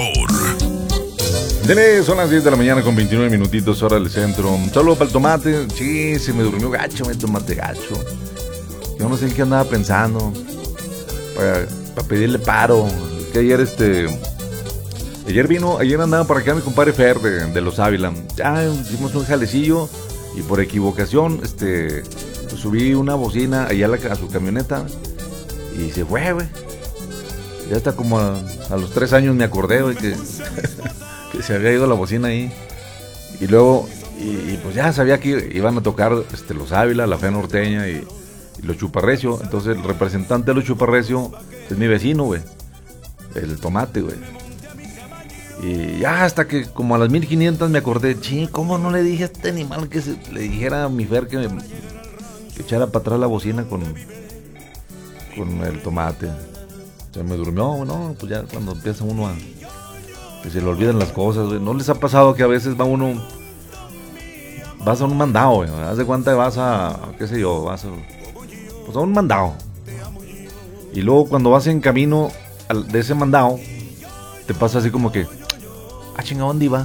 Dele, son las 10 de la mañana con 29 minutitos, hora del centro. Un saludo para el tomate. Sí, se me durmió gacho, el tomate gacho. Yo no sé en qué andaba pensando. Para pedirle paro. Que ayer andaba por acá mi compadre Fer de Los Ávila. Ya hicimos un jalecillo y por equivocación pues subí una bocina allá a su camioneta y se fue, güey. Ya hasta como a los 3 años me acordé, güey, que se había ido la bocina ahí. Y luego, y pues ya sabía que iban a tocar Los Ávila, la Fe Norteña y los Chuparrecio. Entonces el representante de los Chuparrecio es mi vecino, güey, el tomate, güey. Y ya hasta que como a las 1500 me acordé, ¿cómo no le dije a este animal que le dijera a mi Fer que echara para atrás la bocina con el tomate? Se me durmió, ¿no? Pues ya cuando empieza uno a que se le olvidan las cosas, güey. ¿No les ha pasado que a veces vas a un mandado, güey? Haz de cuenta que vas a, qué sé yo, pues a un mandado. Y luego cuando vas en camino de ese mandado, te pasa así como que, chinga, ¿dónde iba?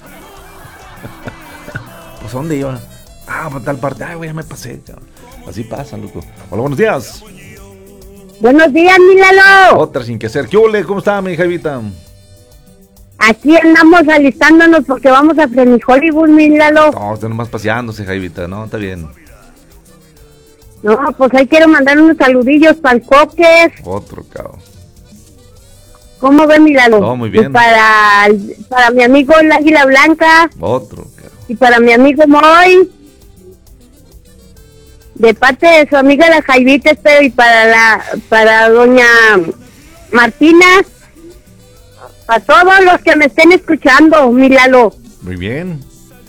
Pues ¿a dónde iba? Para tal parte. Ay, güey, ya me pasé, cabrón. Así pasa, loco. Hola, buenos días. Buenos días, mi Lalo. Otra sin que hacer. ¿Qué ole? ¿Cómo está, mi Jaivita? Aquí andamos alistándonos porque vamos a Freddy Hollywood, mi Lalo. No, está nomás paseándose, Jaivita. No, está bien. No, pues ahí quiero mandar unos saludillos para el Coques. Otro, cabrón. ¿Cómo ve, mi Lalo? No, muy bien. Y para mi amigo el Águila Blanca. Otro, cabrón. Y para mi amigo Moy. De parte de su amiga la Jaivita, espero, y para doña Martina, para todos los que me estén escuchando, mi Lalo. Muy bien.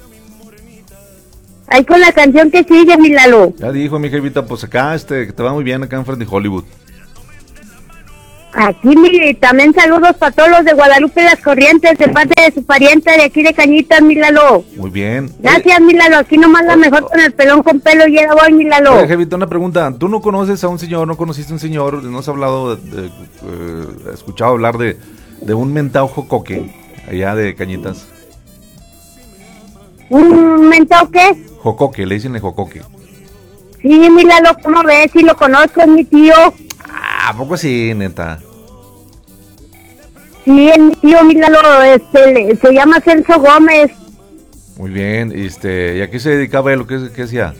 Ahí con la canción que sigue, mi Lalo. Ya dijo mi Jaivita, pues acá, que te va muy bien acá en Freddy Hollywood. Aquí, también saludos para todos los de Guadalupe Las Corrientes, de parte de su pariente de aquí de Cañitas, mi Lalo. Muy bien. Gracias, mi Lalo. Aquí nomás la mejor con el pelón con pelo y era voy, mi Lalo. Javita, una pregunta. ¿Tú no conoces a un señor, no conociste a un señor, no has hablado, escuchado hablar de un mentao jocoque allá de Cañitas? ¿Un mentao qué? Jocoque, le dicen el jocoque. Sí, mi Lalo, ¿cómo ves? Sí lo conozco, es mi tío. ¿A poco sí, neta? Sí, es mi tío, mi Lalo, se llama Celso Gómez. Muy bien, ¿y a qué se dedicaba él? ¿Qué hacía?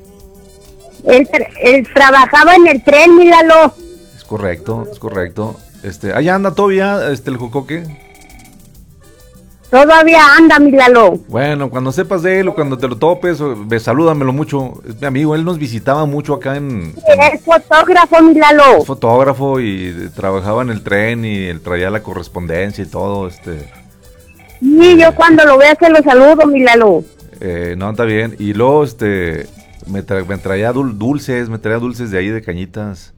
Él trabajaba en el tren, mi Lalo. Es correcto. Allá anda todavía, el jocoque. Todavía anda, mi Lalo. Bueno, cuando sepas de él o cuando te lo topes, salúdamelo mucho. Es mi amigo, él nos visitaba mucho acá Es fotógrafo, mi Lalo. Es fotógrafo y trabajaba en el tren y él traía la correspondencia y todo, Sí, yo cuando lo vea se lo saludo, mi Lalo. No, está bien. Y luego, me traía dulces de ahí de Cañitas.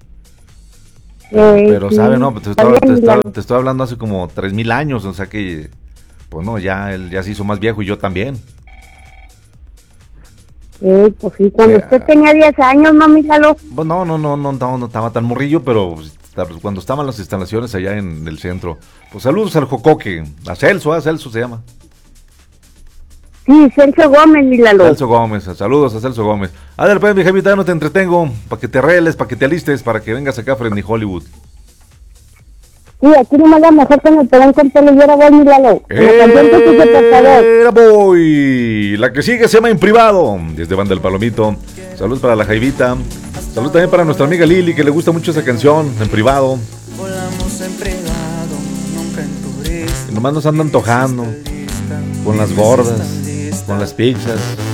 Pero, sí, ¿sabe? No, te estoy hablando hace como 3000 años, o sea que... Pues no, él ya se hizo más viejo y yo también. Pues sí, cuando usted tenía 10 años, ¿no, mi Lalo? Pues no estaba tan morrillo, pero cuando estaban las instalaciones allá en el centro. Pues saludos al jocoque, a Celso se llama. Sí, Celso Gómez, mi Lalo. Celso Gómez, saludos a Celso Gómez. Ándale, pues, mi Javita, no te entretengo, para que te arregles, para que te alistes, para que vengas acá a Freddy Hollywood. Sí, aquí nomás la mejor con el pelón con pelo y era voy, mi Lalo. Era voy. La que sigue se llama En Privado, desde Banda El Palomito. Saludos para la Jaivita. Saludos también para nuestra amiga Lili, que le gusta mucho esa canción, En Privado. Y nomás nos andan antojando con las gordas, con las pizzas,